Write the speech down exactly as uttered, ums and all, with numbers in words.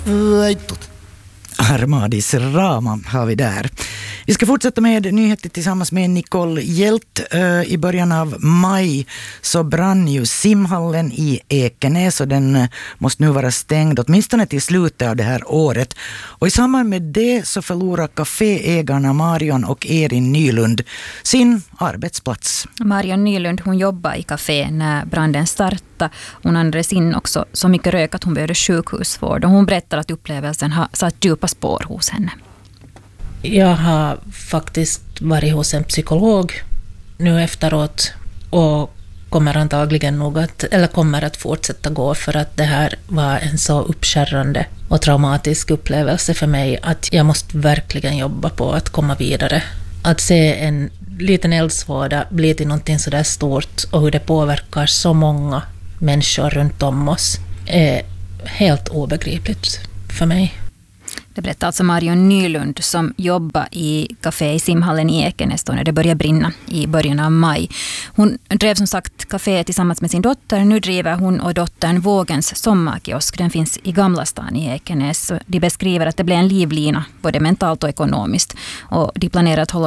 Armadis Rama har vi där. Vi ska fortsätta med nyheter tillsammans med Nicole Hjält. I början av maj så brann ju simhallen i Ekenäs och den måste nu vara stängd åtminstone till slutet av det här året. Och i samband med det så förlorar kaféägarna Marion och Erin Nylund sin arbetsplats. Marion Nylund, hon jobbar i kafé när branden startade. Hon andades in också så mycket rök att hon behövde sjukhusvård. Och hon berättar att upplevelsen har satt djupa spår hos henne. Jag har faktiskt varit hos en psykolog nu efteråt och kommer antagligen nog att, eller kommer att fortsätta gå, för att det här var en så uppskärrande och traumatisk upplevelse för mig att jag måste verkligen jobba på att komma vidare. Att se en liten eldsvåda bli till någonting så där stort och hur det påverkar så många människor runt om oss är helt obegripligt för mig. Det berättar alltså Marion Nylund som jobbar i kafé i simhallen i Ekenäs när det började brinna i början av maj. Hon drev som sagt kafé tillsammans med sin dotter. Nu driver hon och dottern Vågens sommarkiosk. Den finns i Gamla stan i Ekenäs. De beskriver att det blev en livlina både mentalt och ekonomiskt. Och de planerar att hålla